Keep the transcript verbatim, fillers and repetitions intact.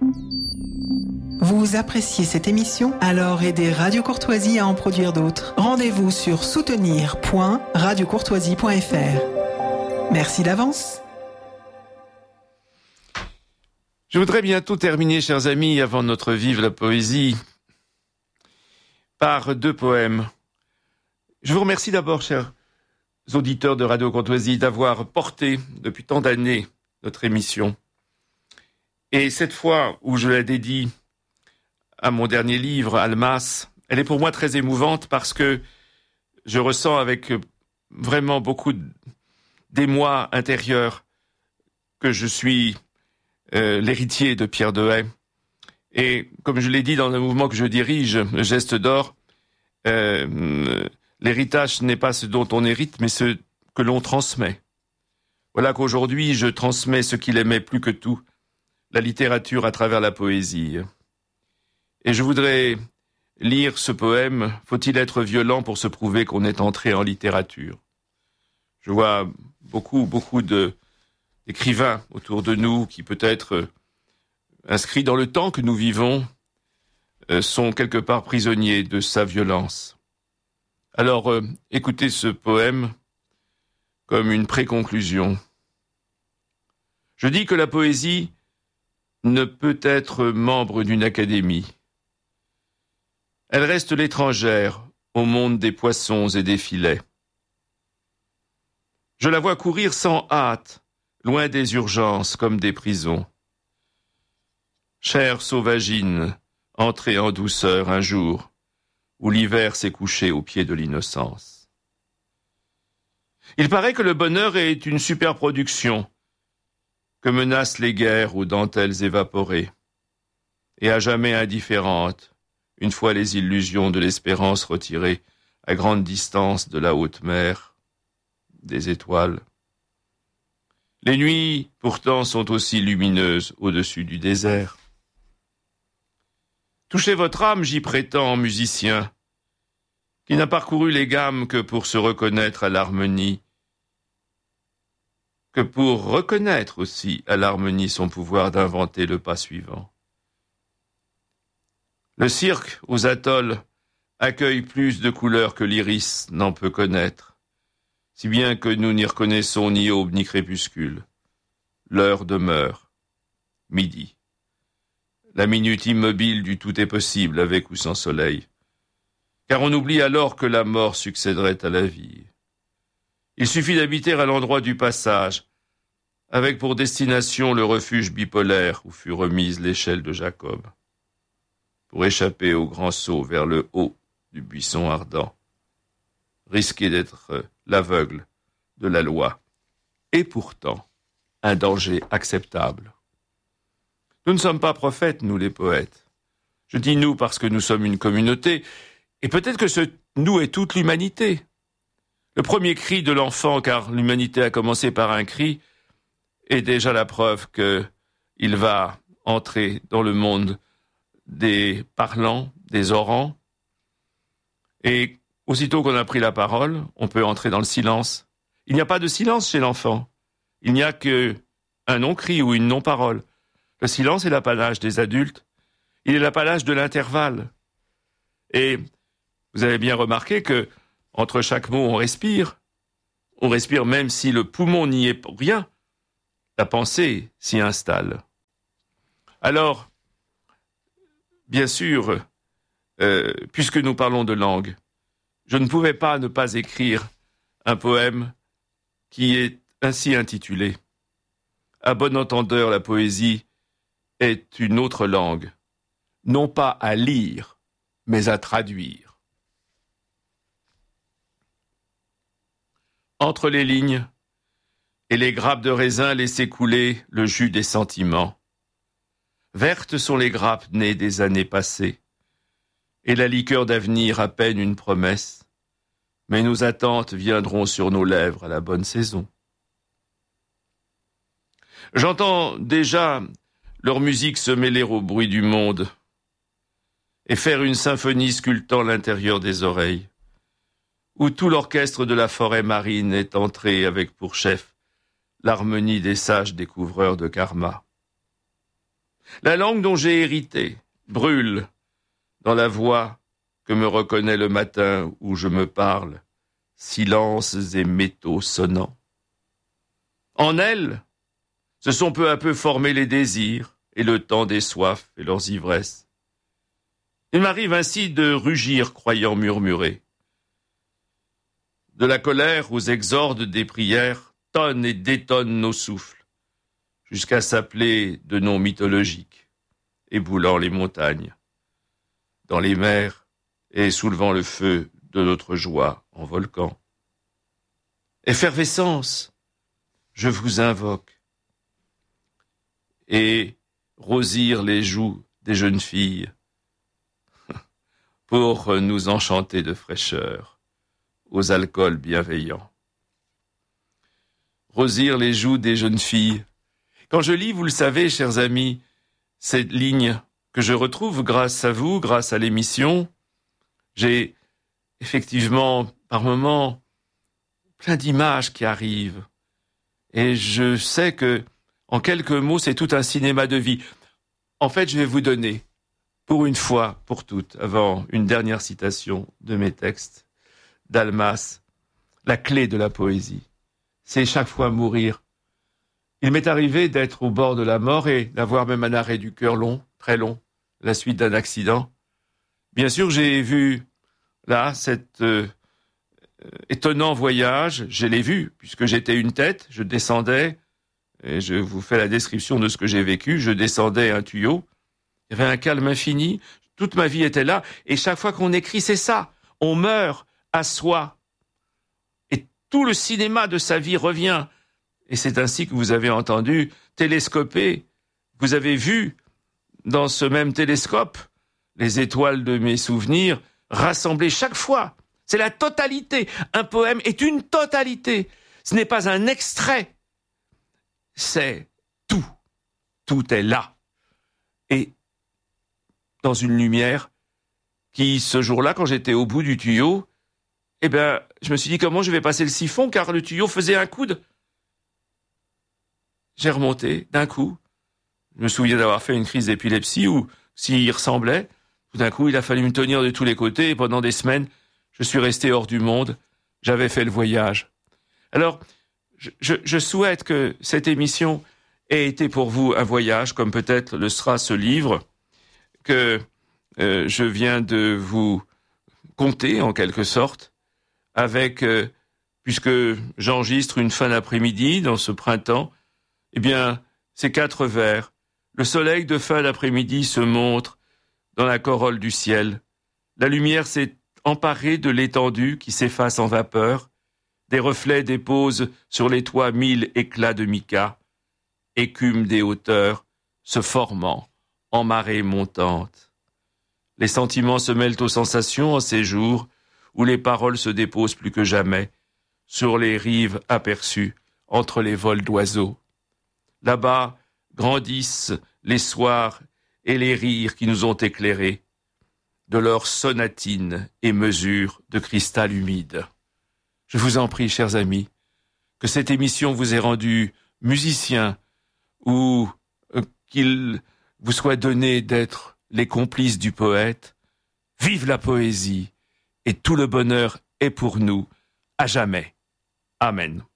Vous appréciez cette émission? Alors aidez Radio Courtoisie à en produire d'autres. Rendez-vous sur soutenir point radio courtoisie point f r. Merci d'avance. Je voudrais bientôt terminer, chers amis, avant notre Vive la Poésie, par deux poèmes. Je vous remercie d'abord, chers auditeurs de Radio Courtoisie, d'avoir porté depuis tant d'années notre émission. Et cette fois où je la dédie à mon dernier livre, Almas, elle est pour moi très émouvante parce que je ressens avec vraiment beaucoup d'émoi intérieur que je suis euh, l'héritier de Pierre Dehaye. Et comme je l'ai dit dans le mouvement que je dirige, le Geste d'Or, euh, l'héritage ce n'est pas ce dont on hérite, mais ce que l'on transmet. Voilà qu'aujourd'hui, je transmets ce qu'il aimait plus que tout, la littérature à travers la poésie. Et je voudrais lire ce poème « Faut-il être violent pour se prouver qu'on est entré en littérature ?» Je vois beaucoup, beaucoup de, d'écrivains autour de nous qui peut-être, euh, inscrits dans le temps que nous vivons, euh, sont quelque part prisonniers de sa violence. Alors, euh, écoutez ce poème comme une préconclusion. Je dis que la poésie ne peut être membre d'une académie. Elle reste l'étrangère au monde des poissons et des filets. Je la vois courir sans hâte, loin des urgences comme des prisons. Chère sauvagine, entrée en douceur un jour, où l'hiver s'est couché au pied de l'innocence. Il paraît que le bonheur est une superproduction, que menacent les guerres aux dentelles évaporées, et à jamais indifférentes, une fois les illusions de l'espérance retirées à grande distance de la haute mer, des étoiles. Les nuits, pourtant, sont aussi lumineuses au-dessus du désert. Touchez votre âme, j'y prétends, musicien, qui n'a parcouru les gammes que pour se reconnaître à l'harmonie, que pour reconnaître aussi à l'harmonie son pouvoir d'inventer le pas suivant. Le cirque, aux atolls, accueille plus de couleurs que l'iris n'en peut connaître, si bien que nous n'y reconnaissons ni aube ni crépuscule. L'heure demeure, midi. La minute immobile du tout est possible, avec ou sans soleil, car on oublie alors que la mort succéderait à la vie. Il suffit d'habiter à l'endroit du passage, avec pour destination le refuge bipolaire où fut remise l'échelle de Jacob, pour échapper au grand saut vers le haut du buisson ardent, risquer d'être l'aveugle de la loi, et pourtant un danger acceptable. Nous ne sommes pas prophètes, nous les poètes. Je dis nous parce que nous sommes une communauté, et peut-être que ce nous est toute l'humanité. Le premier cri de l'enfant, car l'humanité a commencé par un cri, est déjà la preuve qu'il va entrer dans le monde des parlants, des orants. Et aussitôt qu'on a pris la parole, on peut entrer dans le silence. Il n'y a pas de silence chez l'enfant. Il n'y a qu'un non-cri ou une non-parole. Le silence est l'apanage des adultes. Il est l'apanage de l'intervalle. Et vous avez bien remarqué que entre chaque mot, on respire. On respire même si le poumon n'y est pour rien. La pensée s'y installe. Alors, bien sûr, euh, puisque nous parlons de langue, je ne pouvais pas ne pas écrire un poème qui est ainsi intitulé. À bon entendeur, la poésie est une autre langue, non pas à lire, mais à traduire. Entre les lignes et les grappes de raisin laissez couler le jus des sentiments. Vertes sont les grappes nées des années passées, et la liqueur d'avenir à peine une promesse, mais nos attentes viendront sur nos lèvres à la bonne saison. J'entends déjà leur musique se mêler au bruit du monde et faire une symphonie sculptant l'intérieur des oreilles, où tout l'orchestre de la forêt marine est entré avec pour chef l'harmonie des sages découvreurs de karma. La langue dont j'ai hérité brûle dans la voix que me reconnaît le matin où je me parle, silences et métaux sonnants. En elle, se sont peu à peu formés les désirs et le temps des soifs et leurs ivresses. Il m'arrive ainsi de rugir croyant murmurer. De la colère aux exordes des prières, tonnent et détonnent nos souffles, jusqu'à s'appeler de noms mythologiques, éboulant les montagnes, dans les mers et soulevant le feu de notre joie en volcan. Effervescence, je vous invoque, et rosir les joues des jeunes filles, pour nous enchanter de fraîcheur aux alcools bienveillants. Rosir les joues des jeunes filles. Quand je lis, vous le savez, chers amis, cette ligne que je retrouve grâce à vous, grâce à l'émission, j'ai effectivement, par moments, plein d'images qui arrivent. Et je sais que, en quelques mots, c'est tout un cinéma de vie. En fait, je vais vous donner, pour une fois, pour toutes, avant une dernière citation de mes textes, d'Almas, la clé de la poésie. C'est chaque fois mourir. Il m'est arrivé d'être au bord de la mort et d'avoir même un arrêt du cœur long, très long, la suite d'un accident. Bien sûr, j'ai vu, là, cet euh, étonnant voyage, je l'ai vu, puisque j'étais une tête, je descendais, et je vous fais la description de ce que j'ai vécu, je descendais un tuyau, il y avait un calme infini, toute ma vie était là, et chaque fois qu'on écrit, c'est ça, on meurt à soi. Et tout le cinéma de sa vie revient. Et c'est ainsi que vous avez entendu télescoper, vous avez vu dans ce même télescope les étoiles de mes souvenirs rassemblées chaque fois. C'est la totalité. Un poème est une totalité. Ce n'est pas un extrait. C'est tout. Tout est là. Et dans une lumière qui, ce jour-là, quand j'étais au bout du tuyau, eh ben, je me suis dit comment je vais passer le siphon, car le tuyau faisait un coude. J'ai remonté d'un coup. Je me souviens d'avoir fait une crise d'épilepsie où, s'il ressemblait, tout d'un coup, il a fallu me tenir de tous les côtés et pendant des semaines, je suis resté hors du monde. J'avais fait le voyage. Alors, je, je, je souhaite que cette émission ait été pour vous un voyage, comme peut-être le sera ce livre, que euh, je viens de vous conter en quelque sorte, avec, euh, puisque j'enregistre une fin d'après-midi dans ce printemps, eh bien, ces quatre vers. Le soleil de fin d'après-midi se montre dans la corolle du ciel. La lumière s'est emparée de l'étendue qui s'efface en vapeur. Des reflets déposent sur les toits mille éclats de mica. Écume des hauteurs se formant en marée montante. Les sentiments se mêlent aux sensations en ces jours où les paroles se déposent plus que jamais sur les rives aperçues entre les vols d'oiseaux. Là-bas grandissent les soirs et les rires qui nous ont éclairés de leurs sonatines et mesures de cristal humide. Je vous en prie, chers amis, que cette émission vous ait rendu musicien ou euh, qu'il vous soit donné d'être les complices du poète. Vive la poésie et tout le bonheur est pour nous à jamais. Amen.